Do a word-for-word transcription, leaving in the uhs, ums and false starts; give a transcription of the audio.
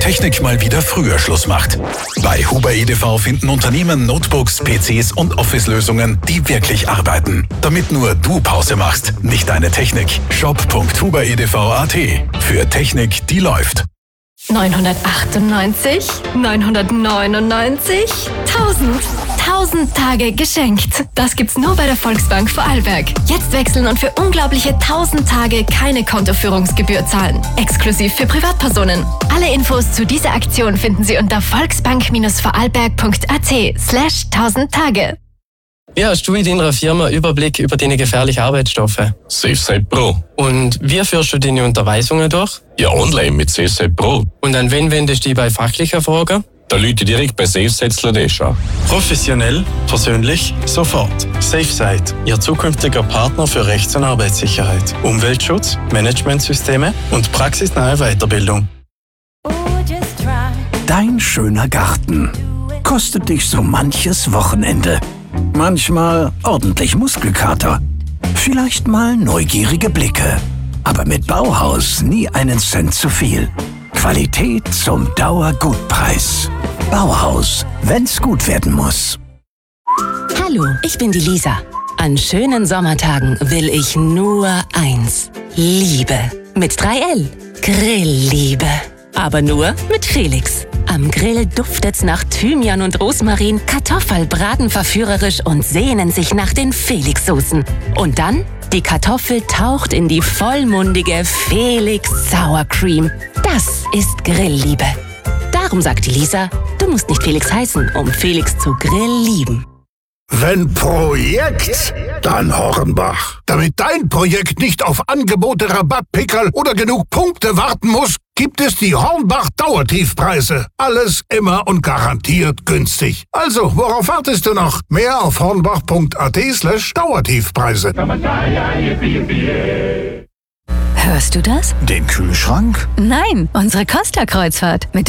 Technik mal wieder früher Schluss macht. Bei Huber E D V finden Unternehmen Notebooks, P Cs und Office-Lösungen, die wirklich arbeiten. Damit nur du Pause machst, nicht deine Technik. shop punkt huber punkt e d v punkt a t. Für Technik, die läuft. neunhundertachtundneunzig, neunhundertneunundneunzig, tausend. tausend Tage geschenkt. Das gibt's nur bei der Volksbank Vorarlberg. Jetzt wechseln und für unglaubliche tausend Tage keine Kontoführungsgebühr zahlen. Exklusiv für Privatpersonen. Alle Infos zu dieser Aktion finden Sie unter volksbank-vorarlberg punkt a t slash tausend Tage. Wie hast du in deiner Firma Überblick über deine gefährlichen Arbeitsstoffe? SafeSite Pro. Und wie führst du deine Unterweisungen durch? Ja, online mit SafeSite Pro. Und an wen wendest du dich bei fachlichen Fragen? Da Leute direkt bei SafeSite an. Professionell, persönlich, sofort. SafeSite, Ihr zukünftiger Partner für Rechts- und Arbeitssicherheit, Umweltschutz, Managementsysteme und praxisnahe Weiterbildung. Dein schöner Garten kostet dich so manches Wochenende. Manchmal ordentlich Muskelkater. Vielleicht mal neugierige Blicke. Aber mit Bauhaus nie einen Cent zu viel. Qualität zum Dauergutpreis. Bauhaus, wenn's gut werden muss. Hallo, ich bin die Lisa. An schönen Sommertagen will ich nur eins. Liebe. Mit drei L. Grillliebe. Aber nur mit Felix. Am Grill duftet's nach Thymian und Rosmarin, Kartoffeln braten verführerisch und sehnen sich nach den Felix-Soßen. Und dann, die Kartoffel taucht in die vollmundige Felix Sour Cream. Das ist Grillliebe. Darum sagt die Lisa, du musst nicht Felix heißen, um Felix zu Grill lieben. Wenn Projekt, dann Hornbach. Damit dein Projekt nicht auf Angebote, Rabattpickerl oder genug Punkte warten muss, gibt es die Hornbach Dauertiefpreise. Alles immer und garantiert günstig. Also, worauf wartest du noch? Mehr auf hornbach punkt a t slash Dauertiefpreise. Hörst du das? Den Kühlschrank? Nein, unsere Costa-Kreuzfahrt. Mit